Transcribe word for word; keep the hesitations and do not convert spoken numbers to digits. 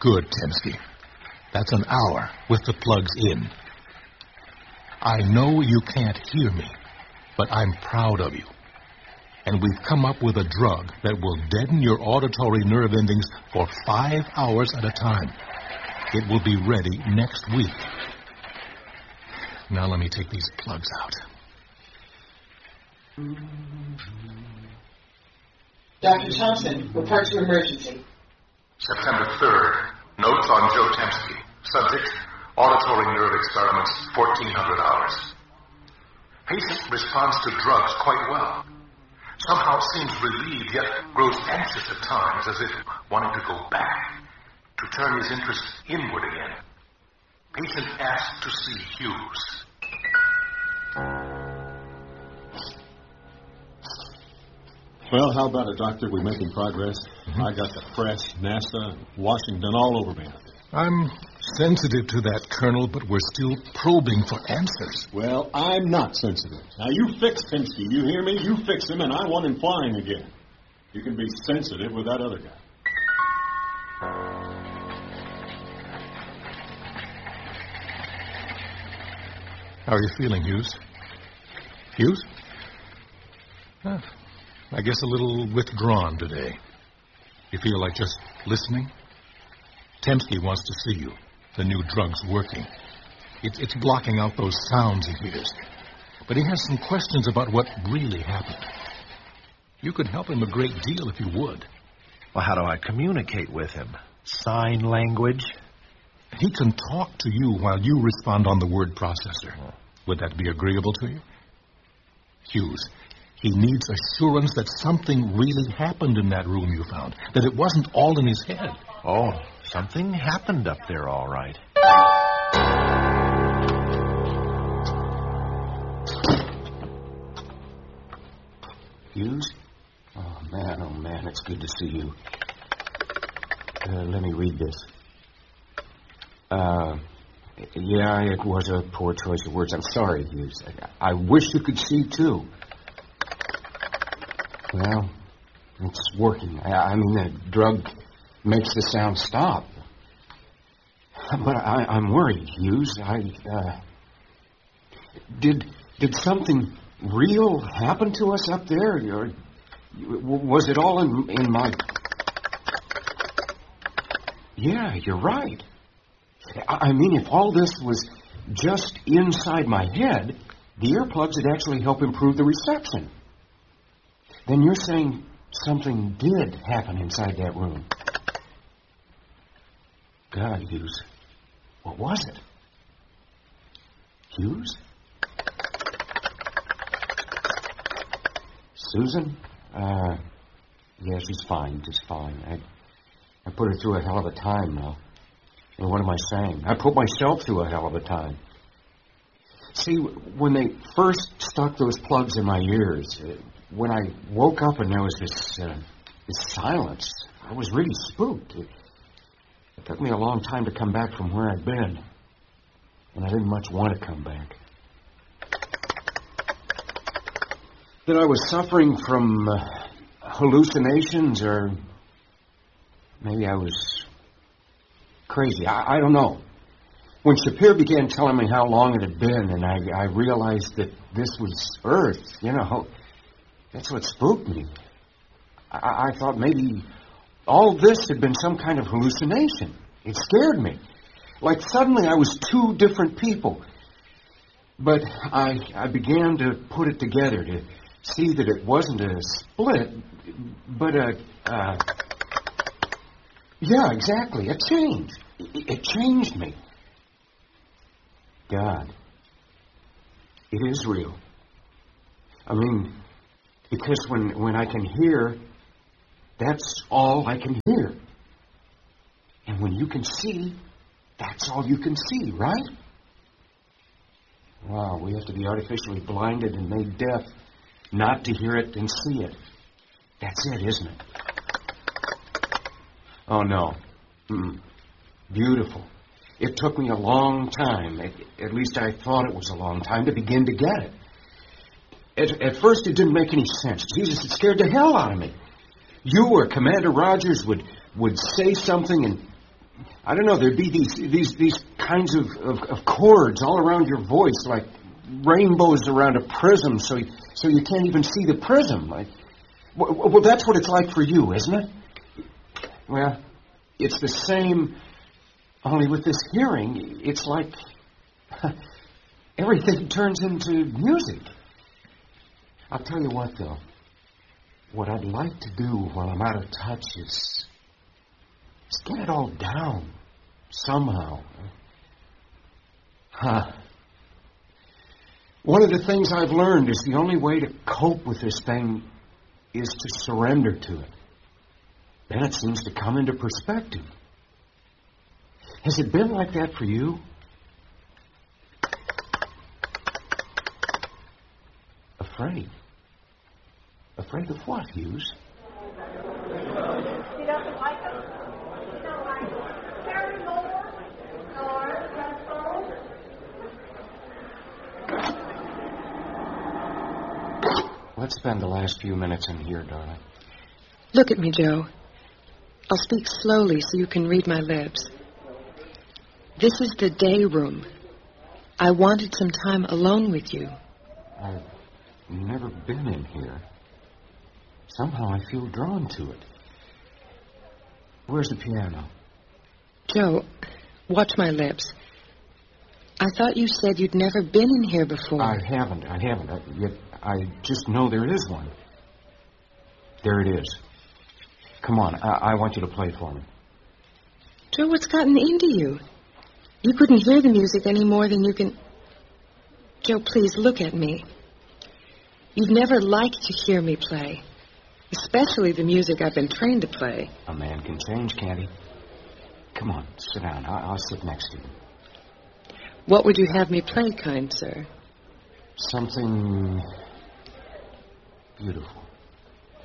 Good, Temsky. That's an hour with the plugs in. I know you can't hear me, but I'm proud of you. And we've come up with a drug that will deaden your auditory nerve endings for five hours at a time. It will be ready next week. Now let me take these plugs out. Doctor Thompson, report to emergency. September third. Notes on Joe Temsky. Subject, auditory nerve experiments, fourteen hundred hours. Patient responds to drugs quite well. Somehow seems relieved, yet grows anxious at times, as if wanting to go back, to turn his interest inward again. Patient asked to see Hughes. Well, how about it, Doctor? We're making progress. Mm-hmm. I got the press, NASA, Washington all over me. I'm sensitive to that, Colonel, but we're still probing for answers. Well, I'm not sensitive. Now, you fix Temsky, you hear me? You fix him, and I want him flying again. You can be sensitive with that other guy. How are you feeling, Hughes? Hughes? Huh. I guess a little withdrawn today. You feel like just listening? Temsky wants to see you. The new drug's working. It, it's blocking out those sounds he hears. But he has some questions about what really happened. You could help him a great deal if you would. Well, how do I communicate with him? Sign language? He can talk to you while you respond on the word processor. Would that be agreeable to you? Hughes, he needs assurance that something really happened in that room you found, that it wasn't all in his head. Oh, something happened up there, all right. Hughes? Oh, man, oh, man, it's good to see you. Uh, let me read this. Uh, yeah, it was a poor choice of words. I'm sorry, Hughes. I, I wish you could see, too. Well, it's working. I, I mean, the drug makes the sound stop. But I, I'm worried, Hughes. I, uh... Did, did something real happen to us up there? Or was it all in, in my... Yeah, you're right. I mean, if all this was just inside my head, the earplugs would actually help improve the reception. Then you're saying something did happen inside that room. God, Hughes. What was it? Hughes? Susan? Uh, yeah, she's fine, just fine. I, I put her through a hell of a time now. And what am I saying? I put myself through a hell of a time. See, when they first stuck those plugs in my ears, uh, when I woke up and there was this, uh, this silence, I was really spooked. It, it took me a long time to come back from where I'd been. And I didn't much want to come back. That I was suffering from uh, hallucinations, or maybe I was crazy. I, I don't know. When Shapir began telling me how long it had been, and I, I realized that this was Earth, you know, that's what spooked me. I, I thought maybe all this had been some kind of hallucination. It scared me. Like suddenly I was two different people. But I, I began to put it together, to see that it wasn't a split, but a... Uh, yeah, exactly, a change. It, it changed me. God, it is real. I mean, because when, when I can hear, that's all I can hear. And when you can see, that's all you can see, right? Wow, we have to be artificially blinded and made deaf not to hear it and see it. That's it, isn't it? Oh, no. Mm-mm. Beautiful. It took me a long time, at, at least I thought it was a long time, to begin to get it. At, at first, it didn't make any sense. Jesus, it scared the hell out of me. You or Commander Rogers would, would say something, and I don't know, there'd be these these these kinds of, of, of chords all around your voice, like rainbows around a prism, so you, so you can't even see the prism. Like, well, well, that's what it's like for you, isn't it? Well, it's the same, only with this hearing, it's like everything turns into music. I'll tell you what, though. What I'd like to do while I'm out of touch is, is get it all down somehow. Huh. One of the things I've learned is the only way to cope with this thing is to surrender to it. Then it seems to come into perspective. Has it been like that for you? Afraid? Afraid of what, Hughes? He doesn't like us. He don't like Harry Moore or Russell. Let's spend the last few minutes in here, darling. Look at me, Joe. I'll speak slowly so you can read my lips. This is the day room. I wanted some time alone with you. I've never been in here. Somehow I feel drawn to it. Where's the piano? Joe, watch my lips. I thought you said you'd never been in here before. I haven't. I haven't. I, yet I just know there is one. There it is. Come on. I, I want you to play for me. Joe, what's gotten into you? You couldn't hear the music any more than you can... Joe, please look at me. You've never liked to hear me play, especially the music I've been trained to play. A man can change, can't he? Come on, sit down. I- I'll sit next to you. What would you have me play, kind sir? Something beautiful.